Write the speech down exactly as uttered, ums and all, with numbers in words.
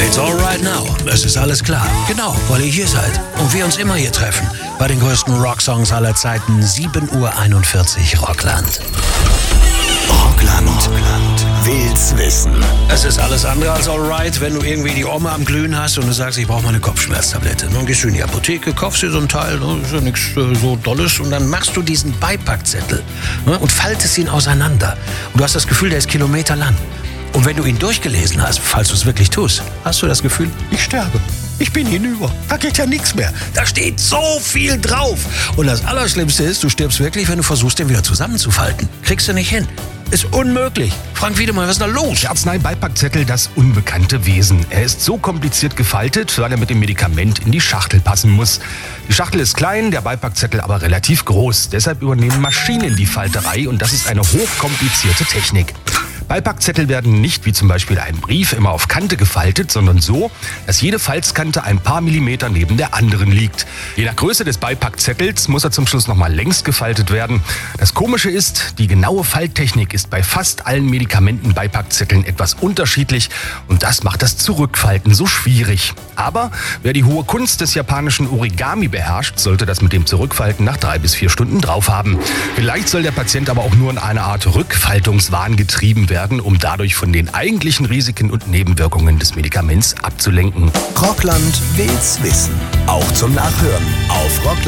It's alright now. Es ist alles klar. Genau, weil ihr hier seid. Und wir uns immer hier treffen. Bei den größten Rocksongs aller Zeiten. sieben Uhr einundvierzig Rockland. Rockland. Rockland. Will's wissen. Es ist alles andere als alright, wenn du irgendwie die Oma am Glühen hast und du sagst, ich brauche mal eine Kopfschmerztablette. Dann gehst du in die Apotheke, kaufst dir so ein Teil, ne, ist ja nichts äh, so Dolles, und dann machst du diesen Beipackzettel, ne, und faltest ihn auseinander. Und du hast das Gefühl, der ist kilometerlang. Und wenn du ihn durchgelesen hast, falls du es wirklich tust, hast du das Gefühl, ich sterbe. Ich bin hinüber. Da geht ja nichts mehr. Da steht so viel drauf. Und das Allerschlimmste ist, du stirbst wirklich, wenn du versuchst, den wieder zusammenzufalten. Kriegst du nicht hin. Ist unmöglich. Frank Wiedemann, was ist da los? Der Arznei-Beipackzettel, das unbekannte Wesen. Er ist so kompliziert gefaltet, weil er mit dem Medikament in die Schachtel passen muss. Die Schachtel ist klein, der Beipackzettel aber relativ groß. Deshalb übernehmen Maschinen die Falterei, und das ist eine hochkomplizierte Technik. Beipackzettel werden nicht wie zum Beispiel ein Brief immer auf Kante gefaltet, sondern so, dass jede Falzkante ein paar Millimeter neben der anderen liegt. Je nach Größe des Beipackzettels muss er zum Schluss nochmal längs gefaltet werden. Das Komische ist, die genaue Falttechnik ist bei fast allen Medikamenten-Beipackzetteln etwas unterschiedlich, und das macht das Zurückfalten so schwierig. Aber wer die hohe Kunst des japanischen Origami beherrscht, sollte das mit dem Zurückfalten nach drei bis vier Stunden drauf haben. Vielleicht soll der Patient aber auch nur in eine Art Rückfaltungswahn getrieben werden, um dadurch von den eigentlichen Risiken und Nebenwirkungen des Medikaments abzulenken. Rockland will's wissen. Auch zum Nachhören auf rockland